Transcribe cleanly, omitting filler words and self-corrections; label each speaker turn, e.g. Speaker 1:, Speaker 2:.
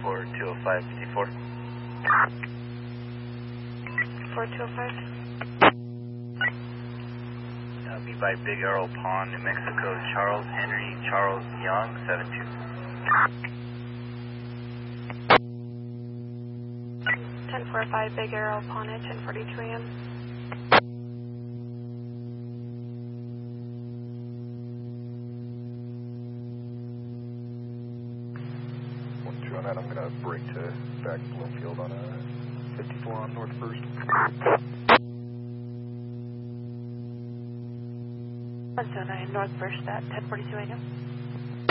Speaker 1: for 20554.
Speaker 2: 4205.
Speaker 1: That'll be by Big Arrow Pond, New Mexico. Charles Henry, Charles Young, 72.
Speaker 2: 1045 Big Arrow Pond at 10:42 a.m.
Speaker 3: On that, I'm going to brake to back Bloomfield on a 54 on North First.
Speaker 2: 109 North First at 10:42 a.m.